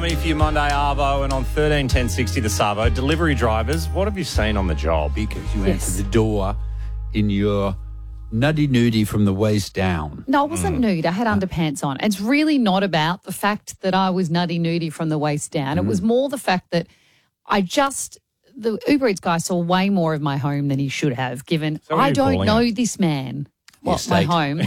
For your Monday Arvo and on 131060 the Savo, delivery drivers, what have you seen on the job? Because you answered the door in your nuddy-nudie from the waist down. No, I wasn't nude. I had underpants on. It's really not about the fact that I was nuddy-nudie from the waist down. It was more the fact that the Uber Eats guy saw way more of my home than he should have, given I don't know this man. What, my home?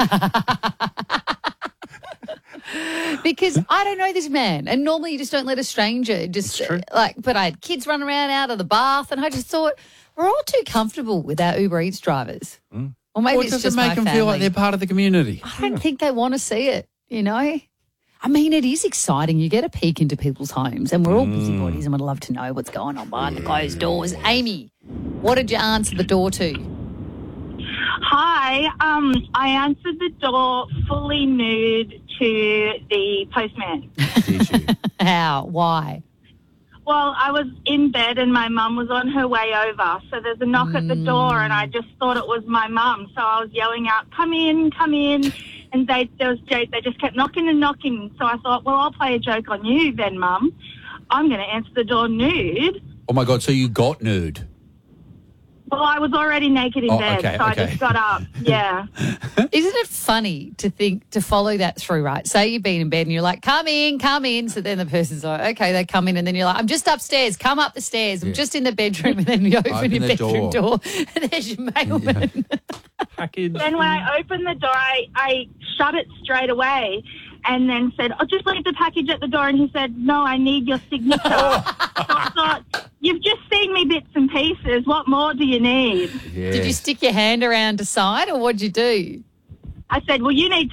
Because I don't know this man, and normally you just don't let a stranger but I had kids running around out of the bath, and I just thought we're all too comfortable with our Uber Eats drivers. Or maybe it's does just it make my them family. feel like they're part of the community? I don't think they want to see it, you know? I mean, it is exciting. You get a peek into people's homes, and we're all busybodies and would love to know what's going on behind the closed doors. Amy, what did you answer the door to? Hi, I answered the door fully nude to the postman. Did you? How? Why? Well, I was in bed and my mum was on her way over, so there's a knock at the door and I just thought it was my mum, so I was yelling out, come in, and they just kept knocking and knocking, so I thought, well, I'll play a joke on you then, Mum. I'm going to answer the door nude. Oh, my God, so you got nude? Well, I was already naked in bed, okay, so I just got up. Yeah. Isn't it funny to follow that through, right? Say you've been in bed and you're like, come in. So then the person's like, okay, they come in, and then you're like, I'm just upstairs. Come up the stairs. I'm just in the bedroom. And then you open your bedroom door and there's your mailman. Package. Then when I opened the door, I shut it straight away and then said, I'll just leave the package at the door. And he said, no, I need your signature. So I thought, you've just seen me bits and pieces. What more do you need? Yes. Did you stick your hand around to sign, or what'd you do? I said, well, you need